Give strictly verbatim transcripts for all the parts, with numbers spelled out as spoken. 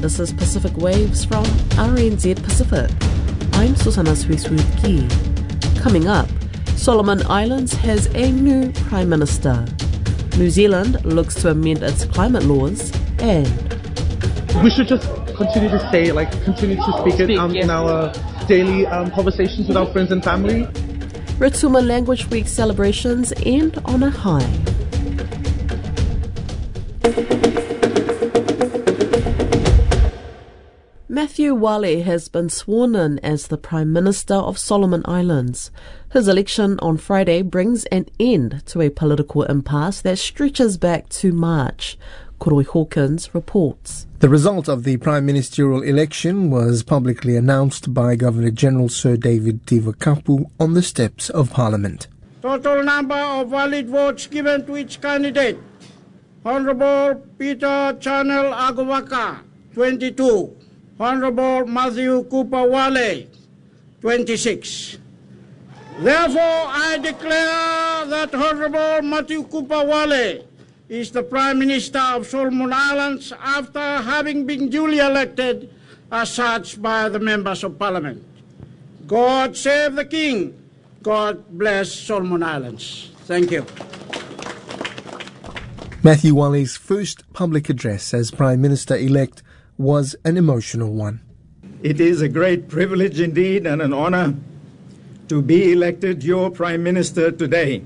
This is Pacific Waves from R N Z Pacific. I'm Susana Swiswiki. Coming up, Solomon Islands has a new Prime Minister. New Zealand looks to amend its climate laws, and we should just continue to say, like, continue to speak it um, in our daily um, conversations with our friends and family. Rotuma Language Week celebrations end on a high. Matthew Wale has been sworn in as the Prime Minister of Solomon Islands. His election on Friday brings an end to a political impasse that stretches back to March. Koroi Hawkins reports. The result of the prime ministerial election was publicly announced by Governor-General Sir David Tivakapu on the steps of Parliament. Total number of valid votes given to each candidate. Honourable Peter Chanel Agawaka, twenty-two. Honourable Matthew Cooper Wale, twenty-six. Therefore, I declare that Honourable Matthew Cooper Wale is the Prime Minister of Solomon Islands after having been duly elected as such by the members of Parliament. God save the King. God bless Solomon Islands. Thank you. Matthew Wale's first public address as Prime Minister-elect was an emotional one. It is a great privilege indeed and an honor to be elected your Prime Minister today.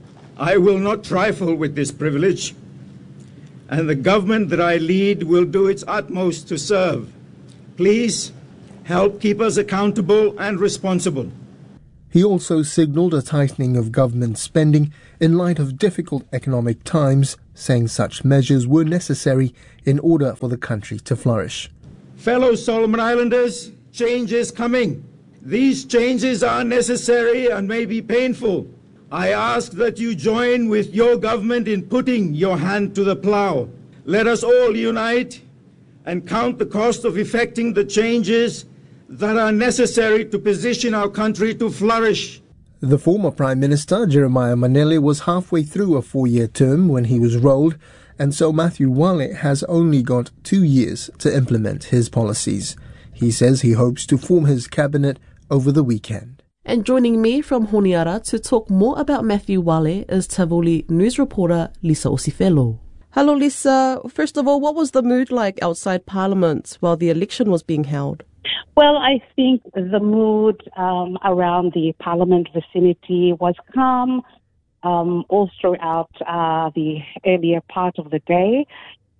I will not trifle with this privilege, and the government that I lead will do its utmost to serve. Please help keep us accountable and responsible. He also signalled a tightening of government spending in light of difficult economic times, saying such measures were necessary in order for the country to flourish. Fellow Solomon Islanders, change is coming. These changes are necessary and may be painful. I ask that you join with your government in putting your hand to the plough. Let us all unite and count the cost of effecting the changes that are necessary to position our country to flourish. The former Prime Minister, Jeremiah Manele, was halfway through a four-year term when he was rolled, and so Matthew Wale has only got two years to implement his policies. He says he hopes to form his cabinet over the weekend. And joining me from Honiara to talk more about Matthew Wale is Tavuli news reporter Lisa Osifelo. Hello Lisa, first of all, what was the mood like outside Parliament while the election was being held? Well, I think the mood um, around the Parliament vicinity was calm um, all throughout uh, the earlier part of the day.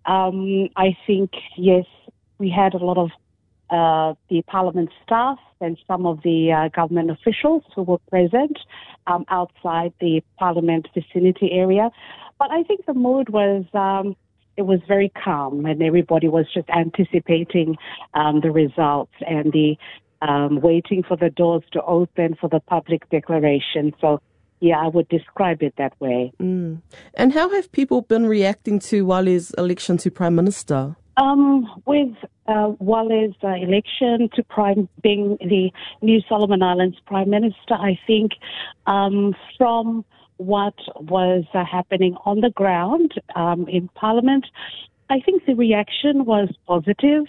Um, I think, yes, we had a lot of uh, the Parliament staff and some of the uh, government officials who were present um, outside the Parliament vicinity area. But I think the mood was... Um, It was very calm, and everybody was just anticipating um, the results and the um, waiting for the doors to open for the public declaration. So, yeah, I would describe it that way. Mm. And how have people been reacting to Wale's election to Prime Minister? Um, with uh, Wale's uh, election to prime, being the new Solomon Islands Prime Minister, I think um, from what was uh, happening on the ground um, in Parliament, I think the reaction was positive.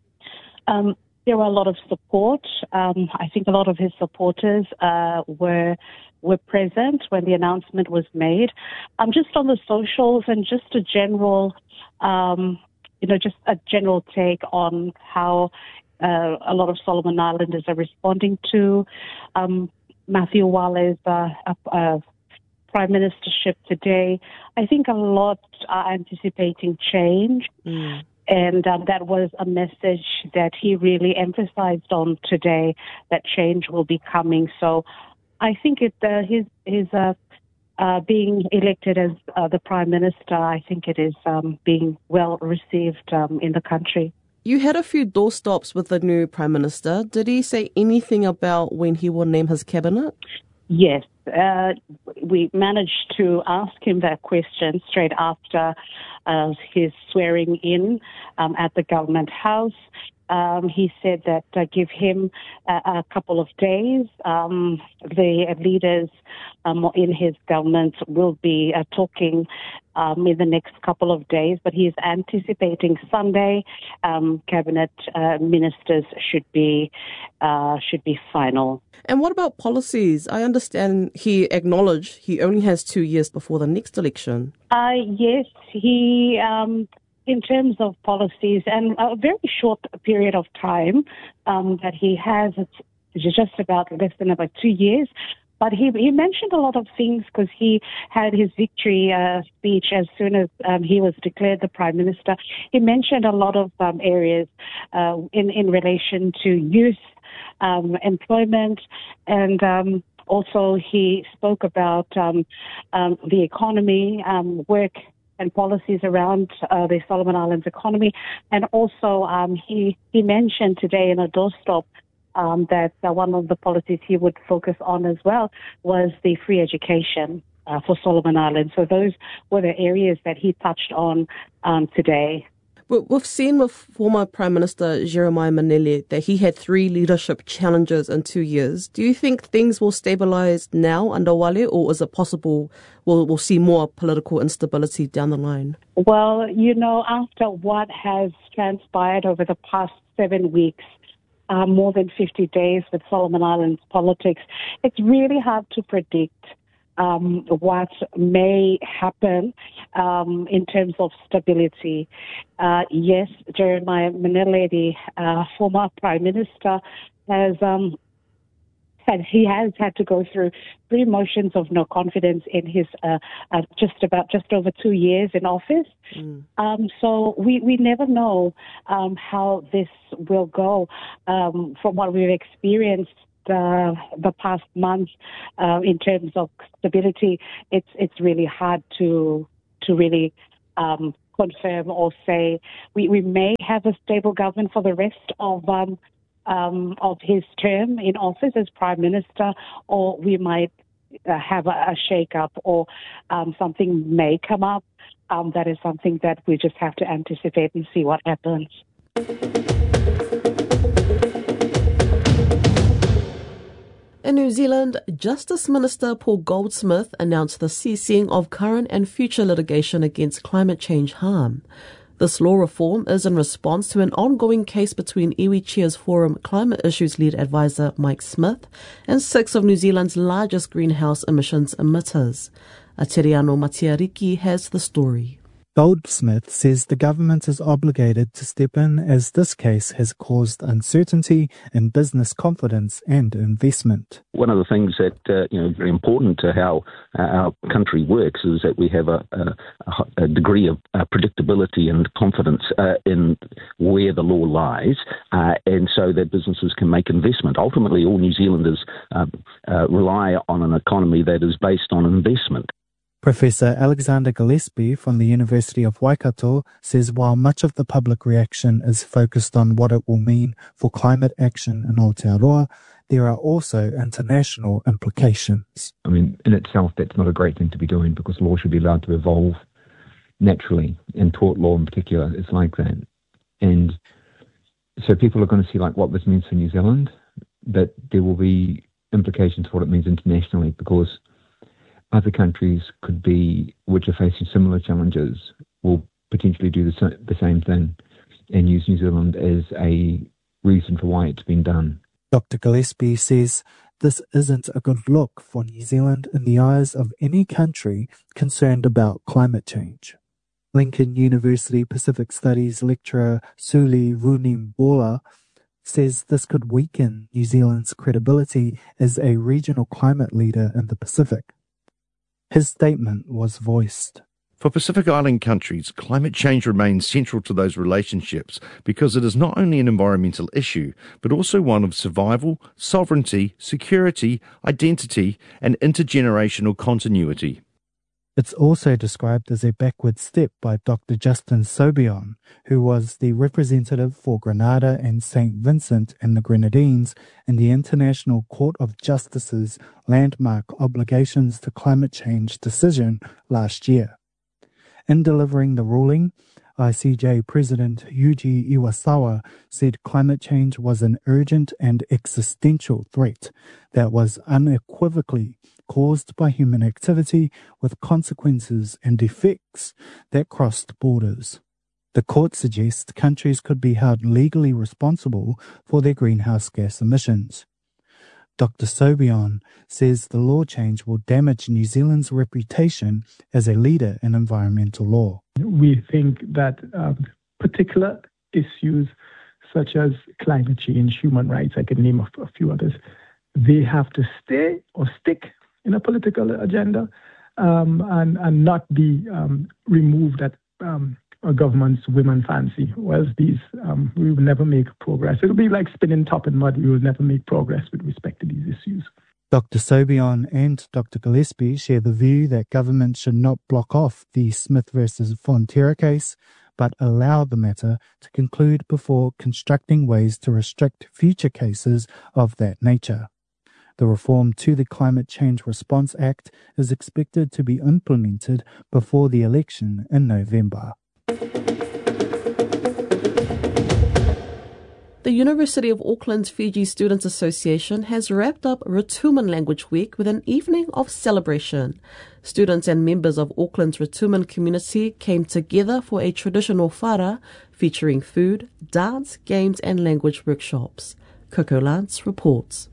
Um, there were a lot of support. Um, I think a lot of his supporters uh, were were present when the announcement was made. Um, just on the socials and just a general, um, you know, just a general take on how uh, a lot of Solomon Islanders are responding to um, Matthew Wale's uh, uh, Prime Ministership today. I think a lot are anticipating change, mm. and um, that was a message that he really emphasized on today, that change will be coming. So I think it, uh, his, his uh, uh, being elected as uh, the Prime Minister, I think it is um, being well received um, in the country. You had a few doorstops with the new Prime Minister. Did he say anything about when he will name his cabinet? Yes. Uh, we managed to ask him that question straight after uh, his swearing in um, at the Government House. Um, he said that uh, give him uh, a couple of days. Um, the leaders um, in his government will be uh, talking um, in the next couple of days, but he is anticipating Sunday. Um, cabinet uh, ministers should be uh, should be final. And what about policies? I understand he acknowledged he only has two years before the next election. Uh, yes, he. Um, In terms of policies, and a very short period of time um, that he has, it's just about less than about two years. But he he mentioned a lot of things because he had his victory uh, speech as soon as um, he was declared the Prime Minister. He mentioned a lot of um, areas uh, in, in relation to youth, um, employment, and um, also he spoke about um, um, the economy, um, work, and policies around uh, the Solomon Islands economy. And also um, he, he mentioned today in a doorstop um, that uh, one of the policies he would focus on as well was the free education uh, for Solomon Islands. So those were the areas that he touched on um, today. But we've seen with former Prime Minister Jeremiah Manele that he had three leadership challenges in two years. Do you think things will stabilise now under Wale, or is it possible we'll, we'll see more political instability down the line? Well, you know, after what has transpired over the past seven weeks, uh, more than fifty days with Solomon Islands politics, it's really hard to predict Um, what may happen um, in terms of stability. Uh, yes, Jeremiah Manele, the uh, former Prime Minister, has um, had he has had to go through three motions of no confidence in his uh, uh, just about just over two years in office. Mm. Um, so we we never know um, how this will go. Um, from what we've experienced Uh, the past month, uh, in terms of stability, it's it's really hard to to really um, confirm or say we, we may have a stable government for the rest of um, um, of his term in office as Prime Minister, or we might uh, have a, a shake-up, or um, something may come up. Um, that is something that we just have to anticipate and see what happens. In New Zealand, Justice Minister Paul Goldsmith announced the ceasing of current and future litigation against climate change harm. This law reform is in response to an ongoing case between Iwi Chia's Forum Climate Issues Lead Advisor Mike Smith and six of New Zealand's largest greenhouse emissions emitters. Ateriano Matiariki has the story. Goldsmith says the government is obligated to step in as this case has caused uncertainty in business confidence and investment. One of the things that uh, you know very important to how uh, our country works is that we have a, a, a degree of uh, predictability and confidence uh, in where the law lies, uh, and so that businesses can make investment. Ultimately, all New Zealanders uh, uh, rely on an economy that is based on investment. Professor Alexander Gillespie from the University of Waikato says while much of the public reaction is focused on what it will mean for climate action in Aotearoa, there are also international implications. I mean, in itself, that's not a great thing to be doing because law should be allowed to evolve naturally, and tort law in particular is like that. And so people are going to see like what this means for New Zealand, but there will be implications for what it means internationally because other countries could be, which are facing similar challenges, will potentially do the, sa- the same thing and use New Zealand as a reason for why it's been done. Doctor Gillespie says this isn't a good look for New Zealand in the eyes of any country concerned about climate change. Lincoln University Pacific Studies lecturer Suli Vunimbola says this could weaken New Zealand's credibility as a regional climate leader in the Pacific. His statement was voiced. For Pacific Island countries, climate change remains central to those relationships because it is not only an environmental issue, but also one of survival, sovereignty, security, identity, and intergenerational continuity. It's also described as a backward step by Doctor Justin Sobion, who was the representative for Grenada and Saint Vincent and the Grenadines in the International Court of Justice's landmark obligations to climate change decision last year. In delivering the ruling, I C J President Yuji Iwasawa said climate change was an urgent and existential threat that was unequivocally caused by human activity with consequences and effects that crossed borders. The court suggests countries could be held legally responsible for their greenhouse gas emissions. Doctor Sobion says the law change will damage New Zealand's reputation as a leader in environmental law. We think that um, particular issues such as climate change, human rights, I can name a, a few others, they have to stay or stick in a political agenda um, and, and not be um, removed at um, a government's women fancy. Whereas these, um, we will never make progress. It'll be like spinning top in mud. We will never make progress with respect to these issues. Doctor Sobion and Doctor Gillespie share the view that government should not block off the Smith versus Fonterra case, but allow the matter to conclude before constructing ways to restrict future cases of that nature. The reform to the Climate Change Response Act is expected to be implemented before the election in November. The University of Auckland's Fiji Students Association has wrapped up Rotuman Language Week with an evening of celebration. Students and members of Auckland's Rotuman community came together for a traditional whara featuring food, dance, games and language workshops. Coco Lance reports.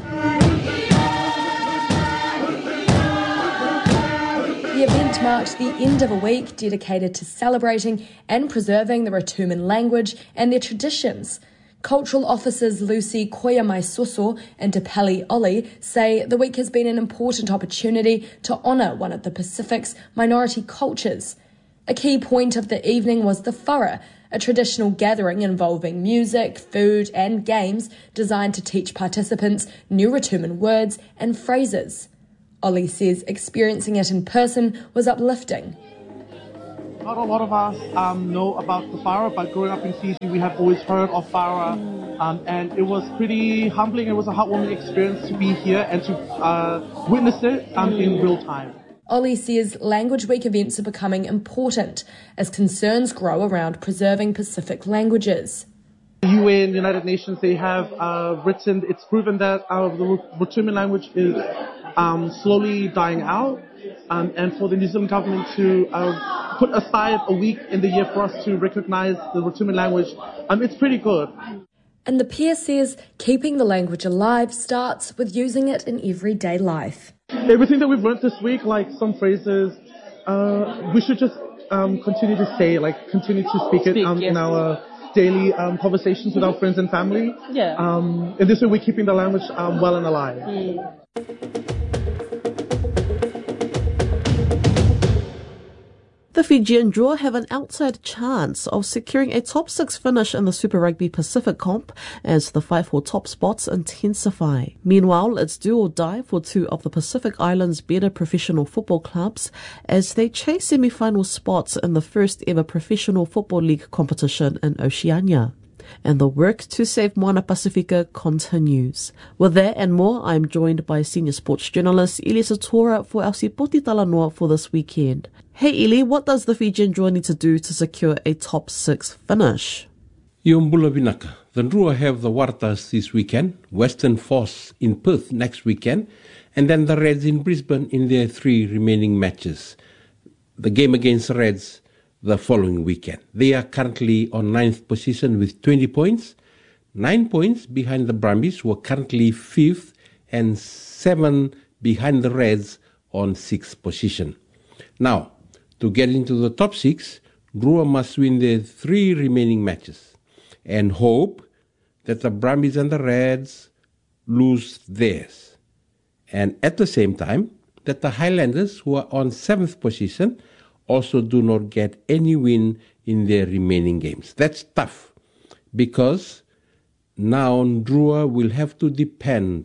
The event marked the end of a week dedicated to celebrating and preserving the Rotuman language and their traditions. Cultural officers Lucy Koyamai-Soso and Depali Oli say the week has been an important opportunity to honour one of the Pacific's minority cultures. A key point of the evening was the whara, a traditional gathering involving music, food and games designed to teach participants new Rotuman words and phrases. Oli says experiencing it in person was uplifting. Not a lot of us um, know about the whara, but growing up in Fiji, we have always heard of whara, um, and it was pretty humbling. It was a heartwarming experience to be here and to uh, witness it um, in real time. Oli says Language Week events are becoming important as concerns grow around preserving Pacific languages. The U N, United Nations, they have uh, written, it's proven that uh, the Rotuman language is um, slowly dying out. Um, and for the New Zealand government to uh, put aside a week in the year for us to recognise the Rotuman language, um, it's pretty good. And the peer says keeping the language alive starts with using it in everyday life. Everything that we've learned this week, like some phrases, uh, we should just um, continue to say, like continue to speak, speak it um, yes. in our daily um, conversations with our friends and family. Yeah. Um, in this way, we're keeping the language um, well and alive. Mm. The Fijian Drua have an outside chance of securing a top six finish in the Super Rugby Pacific comp as the fight for top spots intensify. Meanwhile, it's do or die for two of the Pacific Islands' better professional football clubs as they chase semi-final spots in the first ever professional football league competition in Oceania. And the work to save Moana Pacifica continues. With that and more, I'm joined by senior sports journalist Ili Satora for our Sipoti Talanoa for this weekend. Hey Ili, what does the Fijian Drua need to do to secure a top six finish? Iombula Vinaka. The Drua have the Waratahs this weekend, Western Force in Perth next weekend, and then the Reds in Brisbane in their three remaining matches. The game against the Reds the following weekend. They are currently on ninth position with twenty points, nine points behind the Brumbies, who are currently fifth, and seven behind the Reds on sixth position. Now, to get into the top six, Drua must win their three remaining matches and hope that the Brumbies and the Reds lose theirs. And at the same time, that the Highlanders, who are on seventh position, also do not get any win in their remaining games. That's tough because now Drua will have to depend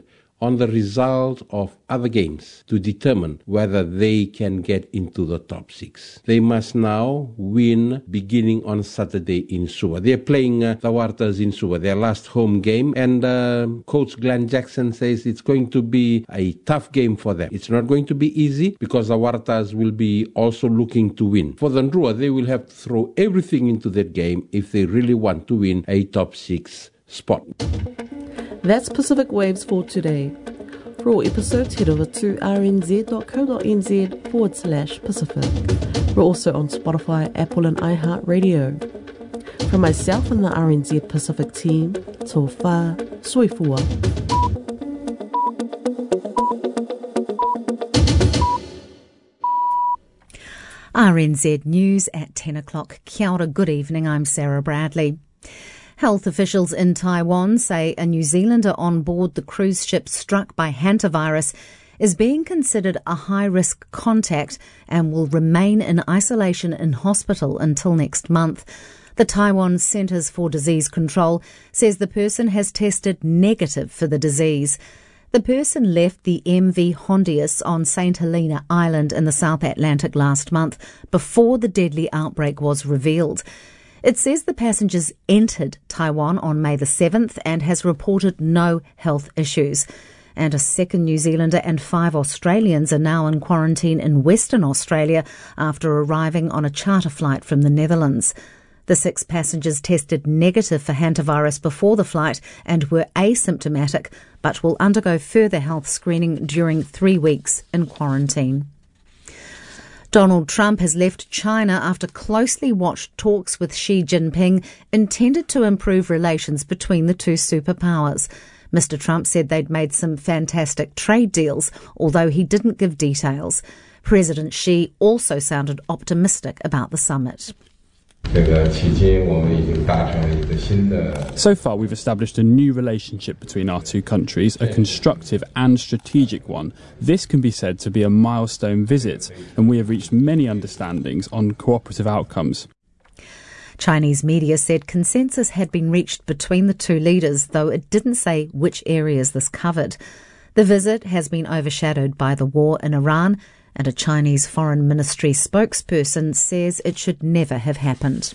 on the result of other games to determine whether they can get into the top six. They must now win beginning on Saturday in Suva. They're playing uh, the Waratahs in Suva, their last home game, and uh, Coach Glenn Jackson says it's going to be a tough game for them. It's not going to be easy because the Waratahs will be also looking to win. For the Ndrua, they will have to throw everything into that game if they really want to win a top six spot. That's Pacific Waves for today. For all episodes, head over to rnz.co.nz forward slash Pacific. We're also on Spotify, Apple and iHeartRadio. From myself and the R N Z Pacific team, tō whā, soifua. R N Z News at ten o'clock. Kia ora, good evening, I'm Sarah Bradley. Health officials in Taiwan say a New Zealander on board the cruise ship struck by hantavirus is being considered a high-risk contact and will remain in isolation in hospital until next month. The Taiwan Centres for Disease Control says the person has tested negative for the disease. The person left the M V Hondius on Saint Helena Island in the South Atlantic last month before the deadly outbreak was revealed. It says the passengers entered Taiwan on May the seventh and has reported no health issues. And a second New Zealander and five Australians are now in quarantine in Western Australia after arriving on a charter flight from the Netherlands. The six passengers tested negative for hantavirus before the flight and were asymptomatic, but will undergo further health screening during three weeks in quarantine. Donald Trump has left China after closely watched talks with Xi Jinping intended to improve relations between the two superpowers. Mister Trump said they'd made some fantastic trade deals, although he didn't give details. President Xi also sounded optimistic about the summit. So far, we've established a new relationship between our two countries, a constructive and strategic one. This can be said to be a milestone visit, and we have reached many understandings on cooperative outcomes. Chinese media said consensus had been reached between the two leaders, though it didn't say which areas this covered. The visit has been overshadowed by the war in Iran, and a Chinese Foreign Ministry spokesperson says it should never have happened.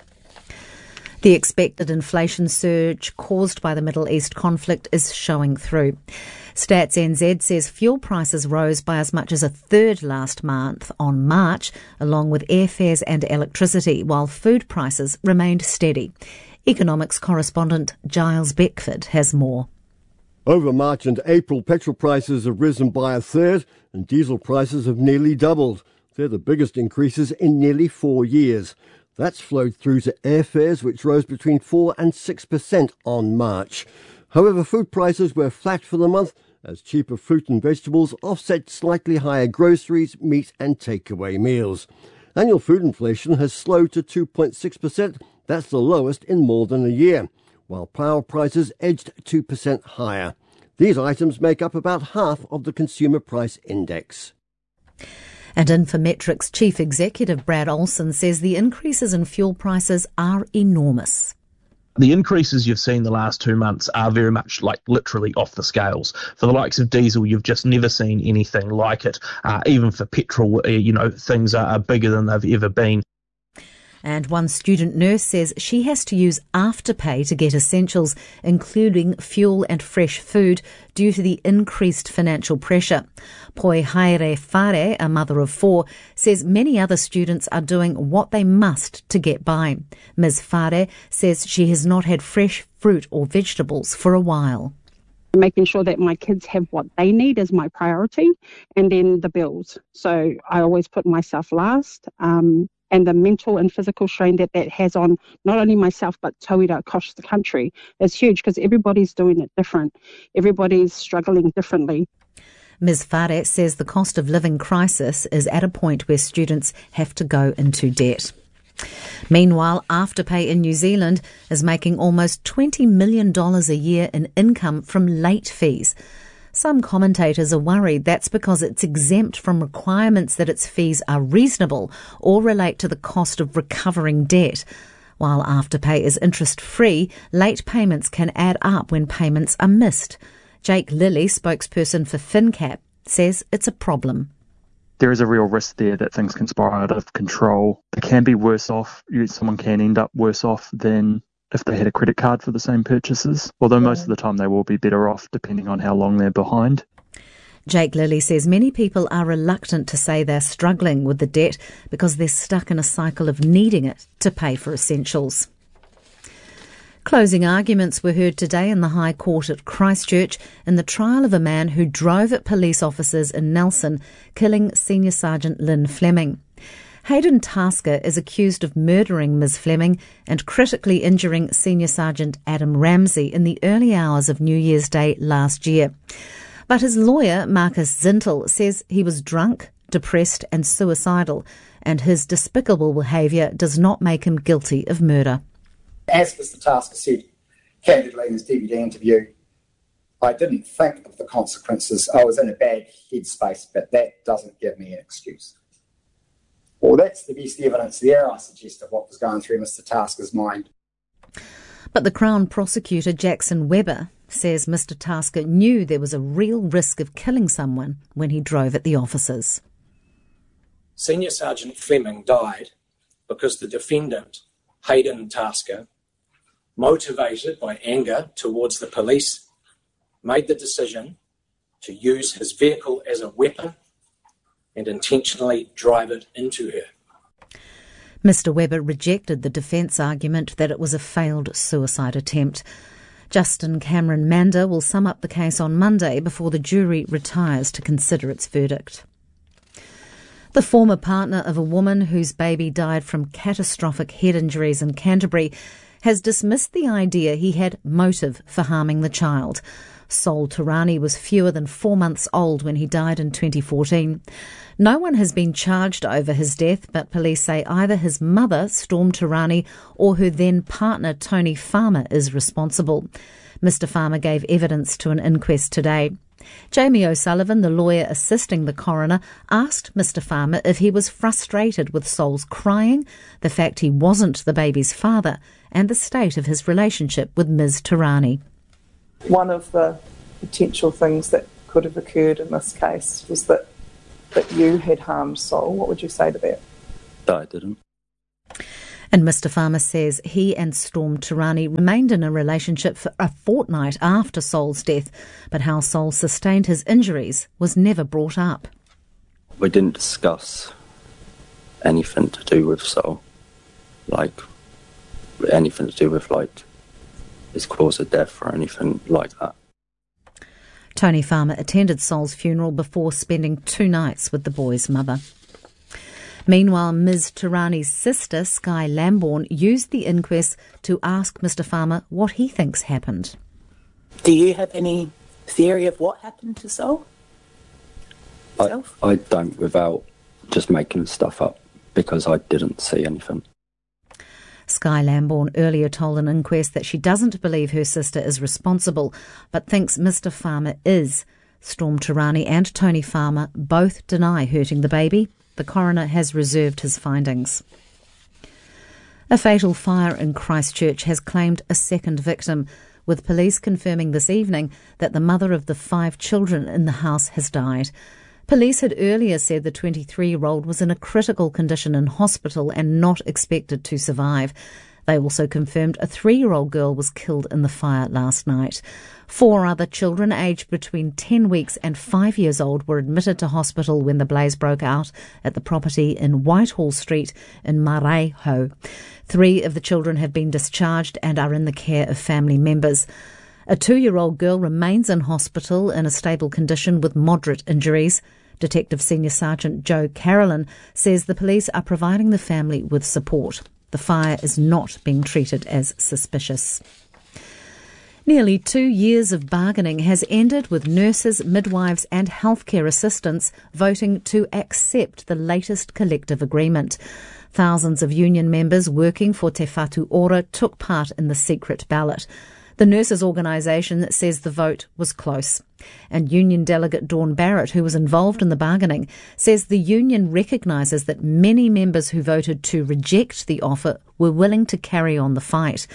The expected inflation surge caused by the Middle East conflict is showing through. Stats N Z says fuel prices rose by as much as a third last month on March, along with airfares and electricity, while food prices remained steady. Economics correspondent Giles Beckford has more. Over March and April, petrol prices have risen by a third and diesel prices have nearly doubled. They're the biggest increases in nearly four years. That's flowed through to airfares, which rose between four and six percent on March. However, food prices were flat for the month as cheaper fruit and vegetables offset slightly higher groceries, meat and takeaway meals. Annual food inflation has slowed to two point six percent. That's the lowest in more than a year, while power prices edged two percent higher. These items make up about half of the Consumer Price Index. And Infometrics Chief Executive Brad Olson says the increases in fuel prices are enormous. The increases you've seen the last two months are very much like literally off the scales. For the likes of diesel, you've just never seen anything like it. Uh, even for petrol, uh, you know, things are, are bigger than they've ever been. And one student nurse says she has to use Afterpay to get essentials, including fuel and fresh food, due to the increased financial pressure. Poi Haere Whare, a mother of four, says many other students are doing what they must to get by. Miz Whare says she has not had fresh fruit or vegetables for a while. Making sure that my kids have what they need is my priority, and then the bills. So I always put myself last. Um, And the mental and physical strain that that has on not only myself but tauira across the country is huge because everybody's doing it different. Everybody's struggling differently. Miz Whare says the cost of living crisis is at a point where students have to go into debt. Meanwhile, Afterpay in New Zealand is making almost twenty million dollars a year in income from late fees. Some commentators are worried that's because it's exempt from requirements that its fees are reasonable or relate to the cost of recovering debt. While Afterpay is interest-free, late payments can add up when payments are missed. Jake Lilly, spokesperson for FinCap, says it's a problem. There is a real risk there that things can spiral out of control. They can be worse off. Someone can end up worse off than if they had a credit card for the same purchases, although most of the time they will be better off depending on how long they're behind. Jake Lilly says many people are reluctant to say they're struggling with the debt because they're stuck in a cycle of needing it to pay for essentials. Closing arguments were heard today in the High Court at Christchurch in the trial of a man who drove at police officers in Nelson, killing Senior Sergeant Lynn Fleming. Hayden Tasker is accused of murdering Miz Fleming and critically injuring Senior Sergeant Adam Ramsey in the early hours of New Year's Day last year. But his lawyer, Marcus Zintel, says he was drunk, depressed and suicidal, and his despicable behaviour does not make him guilty of murder. As Mister Tasker said candidly in his D V D interview, I didn't think of the consequences. I was in a bad headspace, but that doesn't give me an excuse. Well, that's the best evidence there, I suggest, of what was going through Mister Tasker's mind. But the Crown prosecutor, Jackson Webber, says Mister Tasker knew there was a real risk of killing someone when he drove at the officers. Senior Sergeant Fleming died because the defendant, Hayden Tasker, motivated by anger towards the police, made the decision to use his vehicle as a weapon and intentionally drive it into her. Mister Webber rejected the defence argument that it was a failed suicide attempt. Justin Cameron Mander will sum up the case on Monday before the jury retires to consider its verdict. The former partner of a woman whose baby died from catastrophic head injuries in Canterbury has dismissed the idea he had motive for harming the child. Sol Turani was fewer than four months old when he died in twenty fourteen. No one has been charged over his death, but police say either his mother, Storm Turani, or her then partner, Tony Farmer, is responsible. Mister Farmer gave evidence to an inquest today. Jamie O'Sullivan, the lawyer assisting the coroner, asked Mister Farmer if he was frustrated with Sol's crying, the fact he wasn't the baby's father, and the state of his relationship with Miz Turani. One of the potential things that could have occurred in this case was that, that you had harmed Sol. What would you say to that? No, I didn't. And Mister Farmer says he and Storm Turani remained in a relationship for a fortnight after Sol's death, but how Sol sustained his injuries was never brought up. We didn't discuss anything to do with Sol, like anything to do with like his cause of death or anything like that. Tony Farmer attended Sol's funeral before spending two nights with the boy's mother. Meanwhile, Miz Turani's sister, Sky Lambourne, used the inquest to ask Mister Farmer what he thinks happened. Do you have any theory of what happened to Sol? I, I don't, without just making stuff up, because I didn't see anything. Sky Lambourne earlier told an inquest that she doesn't believe her sister is responsible, but thinks Mister Farmer is. Storm Turani and Tony Farmer both deny hurting the baby. The coroner has reserved his findings. A fatal fire in Christchurch has claimed a second victim, with police confirming this evening that the mother of the five children in the house has died. Police had earlier said the twenty-three-year-old was in a critical condition in hospital and not expected to survive. They also confirmed a three-year-old girl was killed in the fire last night. Four other children aged between ten weeks and five years old were admitted to hospital when the blaze broke out at the property in Whitehall Street in Maraiho. Three of the children have been discharged and are in the care of family members. A two-year-old girl remains in hospital in a stable condition with moderate injuries. Detective Senior Sergeant Joe Carolyn says the police are providing the family with support. The fire is not being treated as suspicious. Nearly two years of bargaining has ended with nurses, midwives and healthcare assistants voting to accept the latest collective agreement. Thousands of union members working for Te Whatu Ora took part in the secret ballot. The nurses' organisation says the vote was close. And union delegate Dawn Barrett, who was involved in the bargaining, says the union recognises that many members who voted to reject the offer were willing to carry on the fight.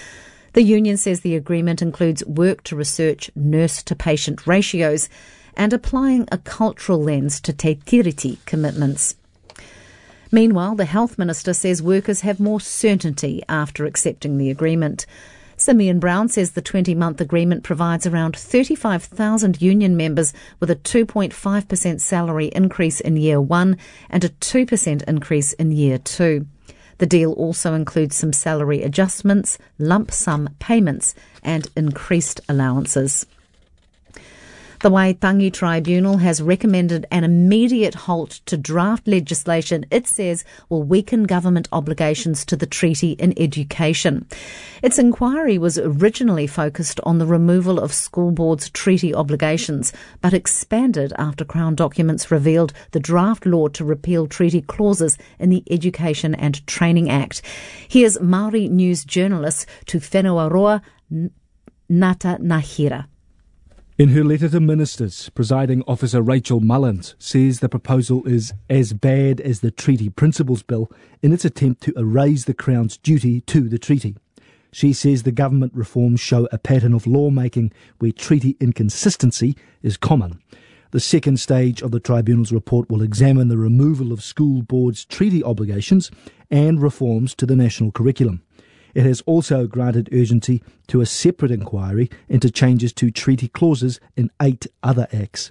The union says the agreement includes work to research nurse-to-patient ratios and applying a cultural lens to Te Tiriti commitments. Meanwhile, the Health Minister says workers have more certainty after accepting the agreement. Simeon Brown says the twenty-month agreement provides around thirty-five thousand union members with a two point five percent salary increase in year one and a two percent increase in year two. The deal also includes some salary adjustments, lump sum payments and increased allowances. The Waitangi Tribunal has recommended an immediate halt to draft legislation it says will weaken government obligations to the treaty in education. Its inquiry was originally focused on the removal of school boards' treaty obligations, but expanded after Crown documents revealed the draft law to repeal treaty clauses in the Education and Training Act. Here's Māori news journalist Tūwhenua Roa Ngata Nahira. In her letter to ministers, Presiding Officer Rachel Mullins says the proposal is as bad as the Treaty Principles Bill in its attempt to erase the Crown's duty to the treaty. She says the government reforms show a pattern of lawmaking where treaty inconsistency is common. The second stage of the Tribunal's report will examine the removal of school boards' treaty obligations and reforms to the national curriculum. It has also granted urgency to a separate inquiry into changes to treaty clauses in eight other acts.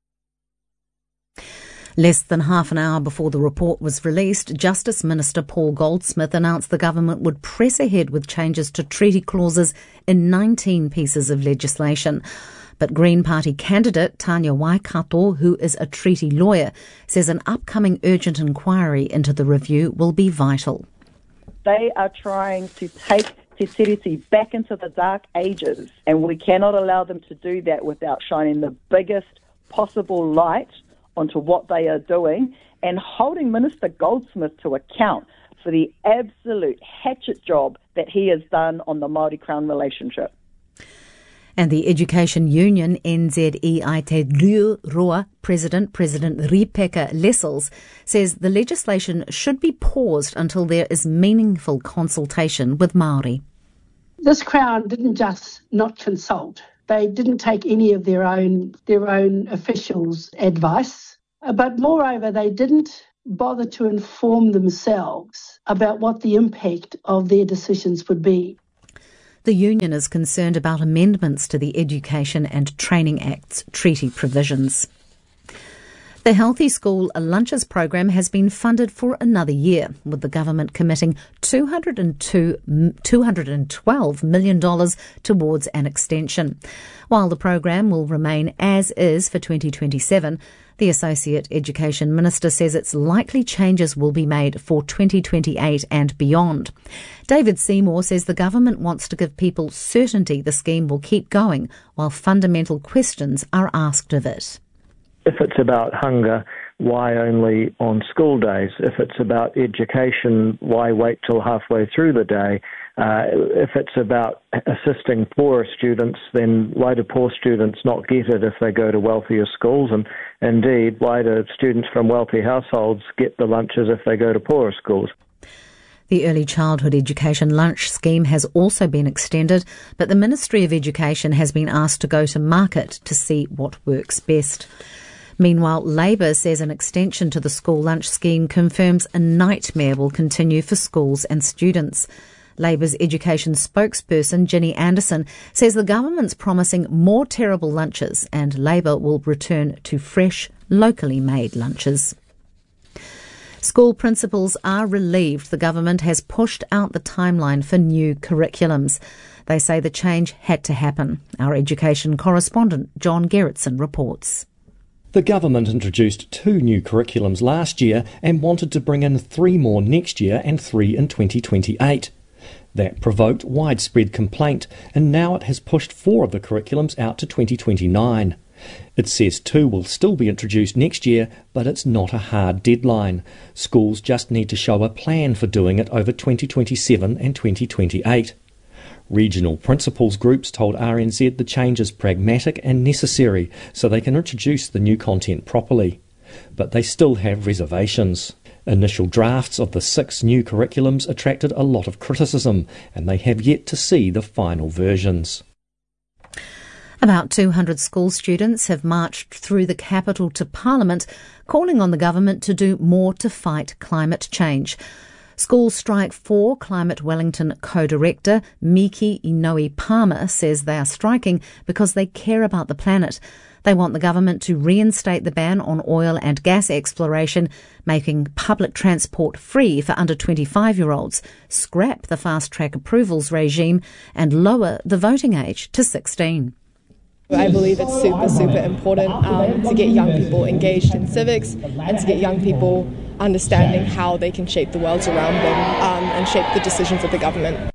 Less than half an hour before the report was released, Justice Minister Paul Goldsmith announced the government would press ahead with changes to treaty clauses in nineteen pieces of legislation. But Green Party candidate Tanya Waikato, who is a treaty lawyer, says an upcoming urgent inquiry into the review will be vital. They are trying to take Te Tiriti back into the dark ages, and we cannot allow them to do that without shining the biggest possible light onto what they are doing and holding Minister Goldsmith to account for the absolute hatchet job that he has done on the Māori-Crown relationship. And the Education Union N Z E Aotearoa President, President Ripeka Lessels, says the legislation should be paused until there is meaningful consultation with Māori. This Crown didn't just not consult. They didn't take any of their own their own officials' advice. But moreover, they didn't bother to inform themselves about what the impact of their decisions would be. The union is concerned about amendments to the Education and Training Act's treaty provisions. The Healthy School Lunches program has been funded for another year, with the government committing two hundred twelve million dollars towards an extension. While the program will remain as is for twenty twenty-seven, the Associate Education Minister says it's likely changes will be made for twenty twenty-eight and beyond. David Seymour says the government wants to give people certainty the scheme will keep going while fundamental questions are asked of it. If it's about hunger, why only on school days? If it's about education, why wait till halfway through the day? Uh, if it's about assisting poorer students, then why do poor students not get it if they go to wealthier schools? And indeed, why do students from wealthy households get the lunches if they go to poorer schools? The Early Childhood Education Lunch Scheme has also been extended, but the Ministry of Education has been asked to go to market to see what works best. Meanwhile, Labour says an extension to the school lunch scheme confirms a nightmare will continue for schools and students. Labour's education spokesperson, Ginny Anderson, says the government's promising more terrible lunches and Labour will return to fresh, locally made lunches. School principals are relieved the government has pushed out the timeline for new curriculums. They say the change had to happen. Our education correspondent, John Gerritsen, reports. The government introduced two new curriculums last year and wanted to bring in three more next year and three in twenty twenty-eight. That provoked widespread complaint, and now it has pushed four of the curriculums out to twenty twenty-nine. It says two will still be introduced next year, but it's not a hard deadline. Schools just need to show a plan for doing it over twenty twenty-seven and twenty twenty-eight. Regional principals groups told R N Z the change is pragmatic and necessary so they can introduce the new content properly. But they still have reservations. Initial drafts of the six new curriculums attracted a lot of criticism, and they have yet to see the final versions. About two hundred school students have marched through the capital to Parliament, calling on the government to do more to fight climate change. School Strike four Climate Wellington co-director Miki Inoue Palmer says they are striking because they care about the planet. They want the government to reinstate the ban on oil and gas exploration, making public transport free for under twenty-five-year-olds, scrap the fast-track approvals regime and lower the voting age to sixteen. I believe it's super, super important um, to get young people engaged in civics and to get young people understanding how they can shape the worlds around them um, and shape the decisions of the government.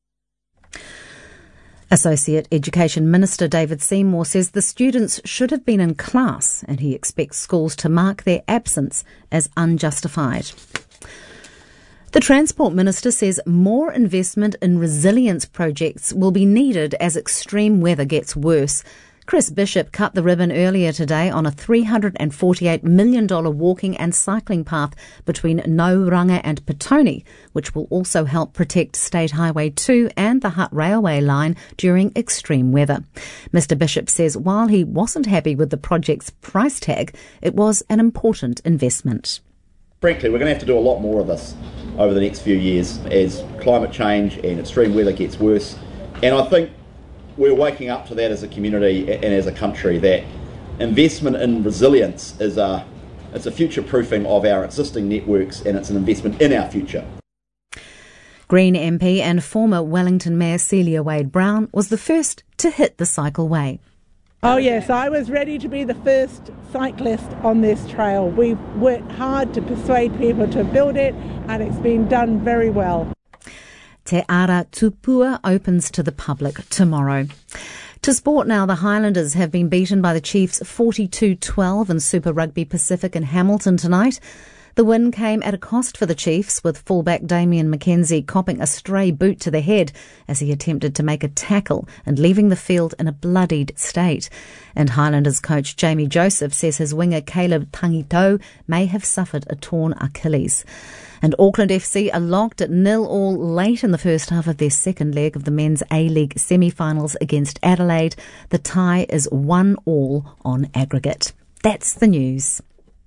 Associate Education Minister David Seymour says the students should have been in class, and he expects schools to mark their absence as unjustified. The Transport Minister says more investment in resilience projects will be needed as extreme weather gets worse. Chris Bishop cut the ribbon earlier today on a three hundred forty-eight million dollars walking and cycling path between Nauranga and Petone, which will also help protect State Highway two and the Hutt Railway line during extreme weather. Mister Bishop says while he wasn't happy with the project's price tag, it was an important investment. Frankly, we're going to have to do a lot more of this over the next few years as climate change and extreme weather gets worse. And I think we're waking up to that as a community and as a country, that investment in resilience is a, it's a future-proofing of our existing networks, and it's an investment in our future. Green M P and former Wellington Mayor Celia Wade-Brown was the first to hit the cycleway. Oh yes, I was ready to be the first cyclist on this trail. We've worked hard to persuade people to build it, and it's been done very well. Te Ara Tupua opens to the public tomorrow. To sport now, the Highlanders have been beaten by the Chiefs forty-two twelve in Super Rugby Pacific in Hamilton tonight. The win came at a cost for the Chiefs, with fullback Damien McKenzie copping a stray boot to the head as he attempted to make a tackle and leaving the field in a bloodied state. And Highlanders coach Jamie Joseph says his winger Caleb Tangitau may have suffered a torn Achilles. And Auckland F C are locked at nil all late in the first half of their second leg of the men's A-League semi-finals against Adelaide. The tie is one all on aggregate. That's the news.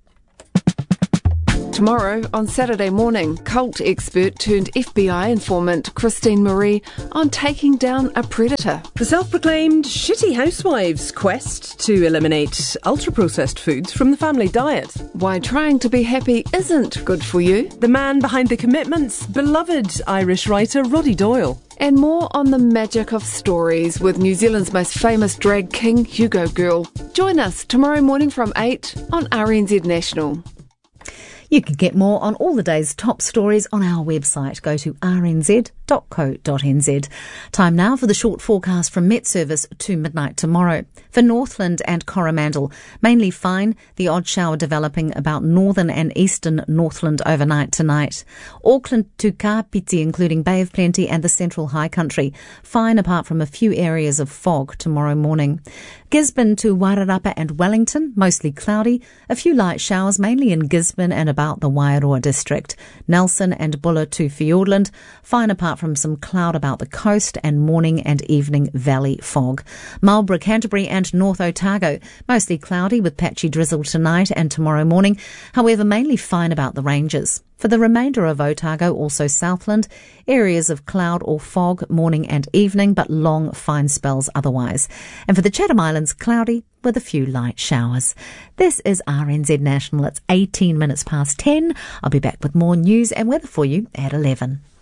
Tomorrow, on Saturday morning, cult expert turned F B I informant Christine Marie on taking down a predator. The self-proclaimed shitty housewife's quest to eliminate ultra-processed foods from the family diet. Why trying to be happy isn't good for you. The man behind the commitments, beloved Irish writer Roddy Doyle. And more on the magic of stories with New Zealand's most famous drag king, Hugo Girl. Join us tomorrow morning from eight on R N Z National. You can get more on all the day's top stories on our website. Go to r n z dot co dot n z. Time now for the short forecast from Met Service to midnight tomorrow. For Northland and Coromandel, mainly fine, the odd shower developing about northern and eastern Northland overnight tonight. Auckland to Kapiti, including Bay of Plenty and the Central High Country, fine apart from a few areas of fog tomorrow morning. Gisborne to Wairarapa and Wellington, mostly cloudy, a few light showers mainly in Gisborne and about the Wairoa district. Nelson and Buller to Fiordland, fine apart from some cloud about the coast and morning and evening valley fog. Marlborough, Canterbury and North Otago, mostly cloudy with patchy drizzle tonight and tomorrow morning, however mainly fine about the ranges. For the remainder of Otago, also Southland, areas of cloud or fog morning and evening, but long fine spells otherwise. And for the Chatham Islands, cloudy with a few light showers. This is R N Z National. It's eighteen minutes past ten. I'll be back with more news and weather for you at eleven.